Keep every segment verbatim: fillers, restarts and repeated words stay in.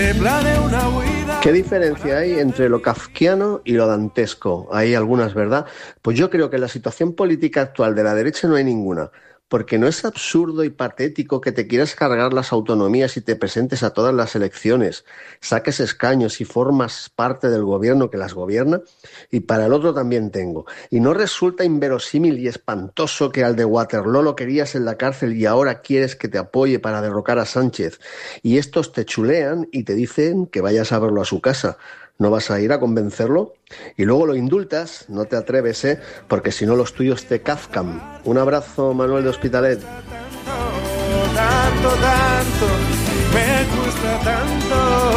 se planea una huida. ¿Qué diferencia hay entre lo kafkiano y lo dantesco? Hay algunas, ¿verdad? Pues yo creo que en la situación política actual de la derecha no hay ninguna. Porque no es absurdo y patético que te quieras cargar las autonomías y te presentes a todas las elecciones, saques escaños y formas parte del gobierno que las gobierna, y para el otro también tengo. Y no resulta inverosímil y espantoso que al de Waterloo lo querías en la cárcel y ahora quieres que te apoye para derrocar a Sánchez. Y estos te chulean y te dicen que vayas a verlo a su casa. ¿No vas a ir a convencerlo? Y luego lo indultas, no te atreves, ¿eh? Porque si no los tuyos te kafkan. Un abrazo, Manuel de Hospitalet. Tanto, tanto, tanto, me gusta tanto.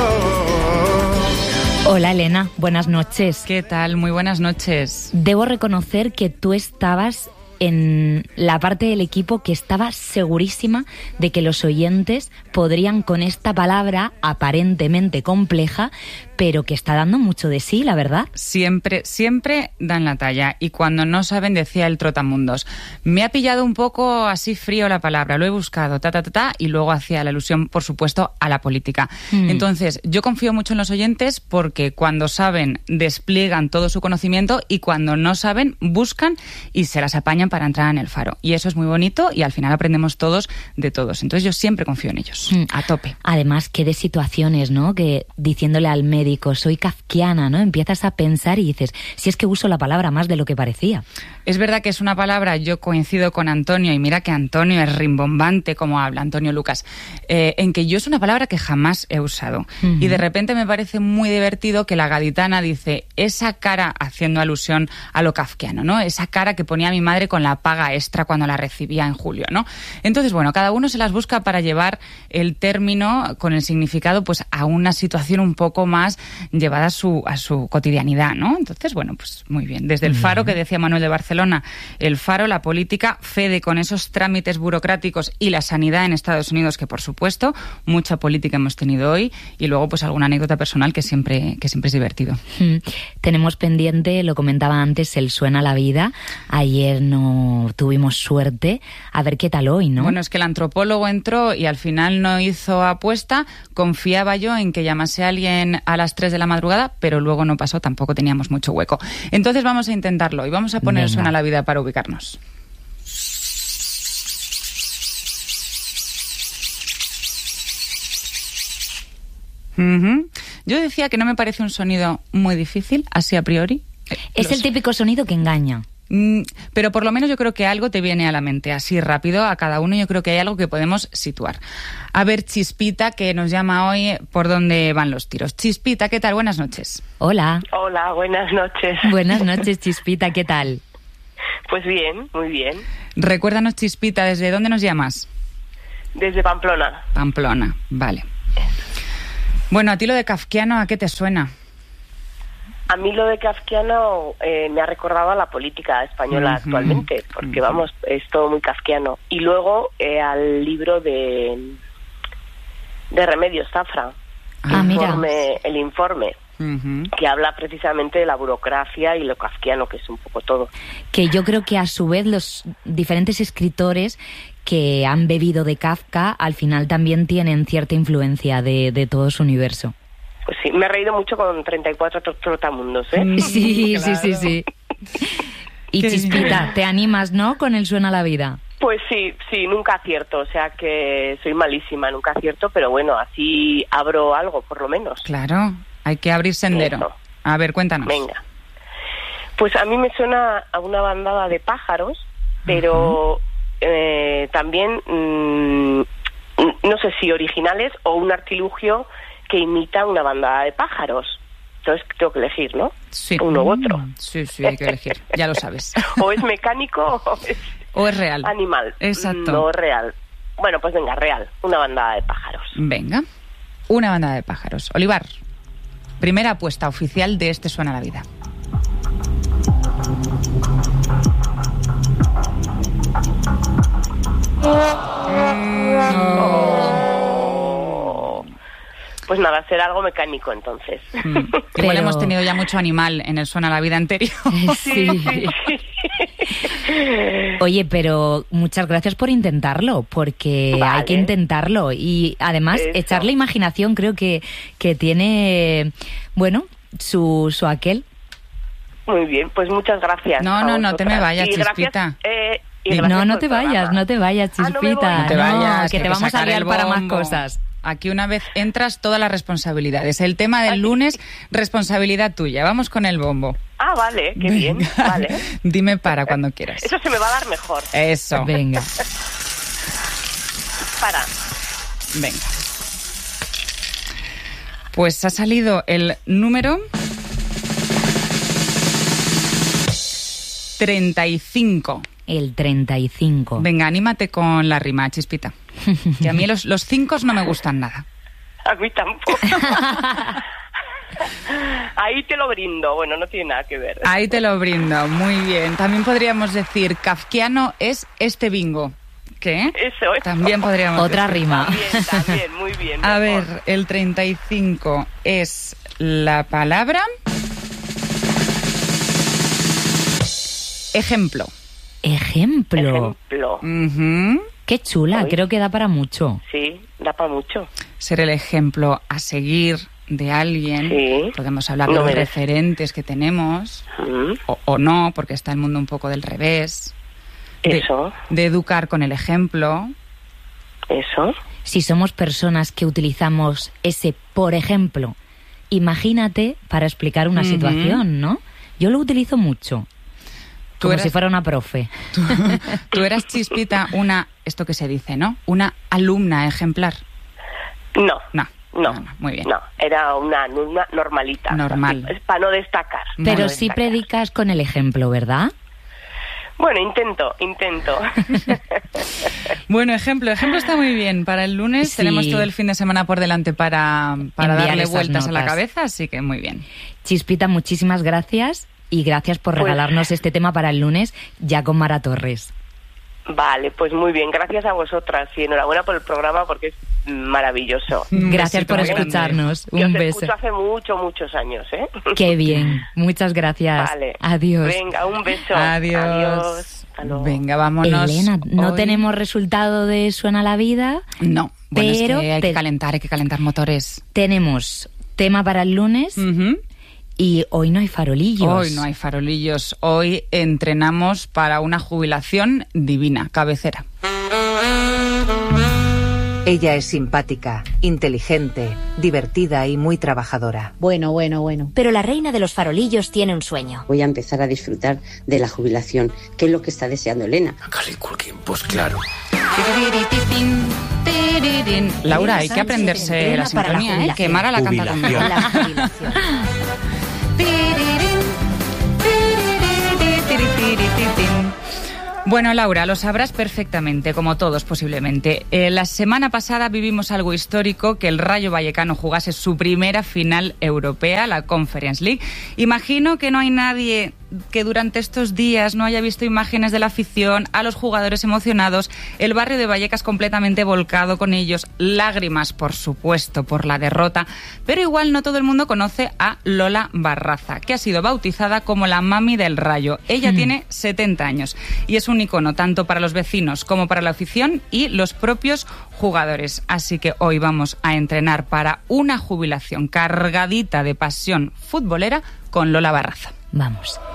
Hola Elena, buenas noches. ¿Qué tal? Muy buenas noches. Debo reconocer que tú estabas en la parte del equipo que estaba segurísima de que los oyentes podrían con esta palabra aparentemente compleja, pero que está dando mucho de sí, la verdad. Siempre, siempre dan la talla. Y cuando no saben, decía el Trotamundos, me ha pillado un poco así frío la palabra, lo he buscado, ta, ta, ta, ta, y luego hacía la alusión, por supuesto, a la política. Mm. Entonces, yo confío mucho en los oyentes porque cuando saben, despliegan todo su conocimiento y cuando no saben, buscan y se las apañan para entrar en el Faro. Y eso es muy bonito y al final aprendemos todos de todos. Entonces, yo siempre confío en ellos, mm. a tope. Además, qué de situaciones, ¿no? Que diciéndole al médico, soy kafkiana, ¿no? Empiezas a pensar y dices, si es que uso la palabra más de lo que parecía. Es verdad que es una palabra, yo coincido con Antonio, y mira que Antonio es rimbombante como habla, Antonio Lucas, eh, en que yo es una palabra que jamás he usado. Uh-huh. Y de repente me parece muy divertido que la gaditana dice, esa cara, haciendo alusión a lo kafkiano, ¿no? Esa cara que ponía mi madre con la paga extra cuando la recibía en julio, ¿no? Entonces, bueno, cada uno se las busca para llevar el término con el significado pues a una situación un poco más llevada a su, a su cotidianidad, ¿no? Entonces, bueno, pues muy bien. Desde el Faro, que decía Manuel de Barcelona, el Faro, la política, Fede con esos trámites burocráticos y la sanidad en Estados Unidos, que por supuesto, mucha política hemos tenido hoy, y luego pues alguna anécdota personal que siempre, que siempre es divertido. Mm. Tenemos pendiente, lo comentaba antes, el Suena la Vida. Ayer no tuvimos suerte. A ver qué tal hoy, ¿no? Bueno, es que el antropólogo entró y al final no hizo apuesta. Confiaba yo en que llamase a alguien a las tres de la madrugada, pero luego no pasó, tampoco teníamos mucho hueco. Entonces vamos a intentarlo y vamos a poner Suena la Vida para ubicarnos. Uh-huh. Yo decía que no me parece un sonido muy difícil, así a priori. Es Los... el típico sonido que engaña. Mm, pero por lo menos yo creo que algo te viene a la mente, así rápido, a cada uno yo creo que hay algo que podemos situar. A ver, Chispita, que nos llama hoy, ¿por dónde van los tiros? Chispita, ¿qué tal? Buenas noches. Hola. Hola, buenas noches. Buenas noches, Chispita, ¿qué tal? Pues bien, muy bien. Recuérdanos, Chispita, ¿desde dónde nos llamas? Desde Pamplona. Pamplona, vale. Bueno, a ti lo de kafkiano, ¿a qué te suena? A mí lo de kafkiano eh, me ha recordado a la política española uh-huh. actualmente, porque uh-huh. vamos, es todo muy kafkiano. Y luego eh, al libro de, de Remedios Zafra, ah, el, mira. informe, el informe, uh-huh. que habla precisamente de la burocracia y lo kafkiano, que es un poco todo. Que yo creo que a su vez los diferentes escritores que han bebido de Kafka al final también tienen cierta influencia de, de todo su universo. Pues sí, me he reído mucho con treinta y cuatro trotamundos, ¿eh? Sí, claro. sí, sí, sí. Y Chispita, ¿te animas, no, con el Suena la Vida? Pues sí, sí, nunca acierto, o sea que soy malísima, nunca acierto, pero bueno, así abro algo, por lo menos. Claro, hay que abrir sendero. Eso. A ver, cuéntanos. Venga. Pues a mí me suena a una bandada de pájaros, pero uh-huh. eh, también, mmm, no sé si originales o un artilugio que imita una bandada de pájaros. Entonces tengo que elegir, ¿no? Sí. Uno u otro. Sí, sí, hay que elegir. Ya lo sabes. O es mecánico o es... O es real. Animal. Exacto. No real. Bueno, pues venga, real. Una bandada de pájaros. Venga. Una bandada de pájaros. Olivar, primera apuesta oficial de este Suena la Vida. Oh. Pues nada, será algo mecánico entonces. Mm. Igual Pero... hemos tenido ya mucho animal en el Suena la Vida anterior. Sí, sí, sí. Oye, pero muchas gracias por intentarlo, porque Vale. hay que intentarlo. Y además, Eso. echar la imaginación creo que, que tiene, bueno, su, su aquel. Muy bien, pues muchas gracias. No, a no, no te me vosotras. vayas, Y gracias, Chispita. eh, y Dime. gracias No, no por te el vayas, programa. no te vayas, Ah, no me voy. Chispita. No te vayas, que te hay vamos a sacar liar el para más bombo. cosas. Aquí una vez entras, todas las responsabilidades. El tema del lunes, responsabilidad tuya. Vamos con el bombo. Ah, vale, qué bien. Venga. Vale. Dime para cuando quieras. Eso se me va a dar mejor. Eso. Venga. Para. Venga. Pues ha salido el número treinta y cinco. El treinta y cinco. Venga, anímate con la rima, Chispita. Que a mí los, los cinco no me gustan nada. A mí tampoco. Ahí te lo brindo. Bueno, no tiene nada que ver. Ahí te lo brindo, muy bien. También podríamos decir, kafkiano es este bingo. ¿Qué? Eso es. También podríamos Otra decir. rima. También, también, muy bien. A mejor. ver, el treinta y cinco es la palabra... Ejemplo. Ejemplo. Ejemplo. Ujú. Qué chula, Uy. creo que da para mucho. Sí, da para mucho. Ser el ejemplo a seguir de alguien. Sí. Podemos hablar de No los merece. referentes que tenemos, Mm, o, o no, porque está el mundo un poco del revés. De- Eso, De educar con el ejemplo. eso. Si somos personas que utilizamos ese por ejemplo, imagínate para explicar una Ujú. situación, ¿no? Yo lo utilizo mucho. Tú Como eras- si fuera una profe. Tú, tú eras, Chispita, una, esto que se dice, ¿no? Una alumna ejemplar. No. No, No, no, no, muy bien. No, era una alumna normalita. Normal. Así, es para no destacar. No, Pero no sí destacar. predicas con el ejemplo, ¿verdad? Bueno, intento, intento. Bueno, ejemplo, ejemplo está muy bien. Para el lunes Sí. tenemos todo el fin de semana por delante para, para Enviar darle esas vueltas a la notas. cabeza, así que muy bien. Chispita, muchísimas gracias y gracias por Pues- regalarnos este tema para el lunes ya con Mara Torres. Vale, pues muy bien. Gracias a vosotras y enhorabuena por el programa porque es maravilloso. Un Gracias besito por muy grande. escucharnos. Yo Un os beso. escucho hace mucho, muchos años, ¿eh? Qué bien. Muchas gracias. Vale. Adiós. Venga, un beso. Adiós. Adiós. Hasta luego. Venga, vámonos. Elena, no Hoy- tenemos resultado de Suena la Vida. No, bueno, es Pero que hay te- que calentar, hay que calentar motores. Tenemos tema para el lunes Ujú. y hoy no hay farolillos. Hoy no hay farolillos. Hoy entrenamos para una jubilación divina, cabecera. Ella es simpática, inteligente, divertida y muy trabajadora. Bueno, bueno, bueno. Pero la reina de los farolillos tiene un sueño. Voy a empezar a disfrutar de la jubilación, que es lo que está deseando Elena. Pues claro. Laura, hay que aprenderse la para la sintonía, ¿eh? Que Mara la canta conmigo. La jubilación. Bueno, Laura, lo sabrás perfectamente, como todos posiblemente. Eh, la semana pasada vivimos algo histórico, que el Rayo Vallecano jugase su primera final europea, la Conference League. Imagino que no hay nadie que durante estos días no haya visto imágenes de la afición, a los jugadores emocionados, el barrio de Vallecas completamente volcado con ellos, lágrimas, por supuesto, por la derrota, pero igual no todo el mundo conoce a Lola Barraza, que ha sido bautizada como la mami del Rayo. Ella Mm. tiene setenta años y es un icono tanto para los vecinos como para la afición y los propios jugadores. Así que hoy vamos a entrenar para una jubilación cargadita de pasión futbolera con Lola Barraza. Vamos.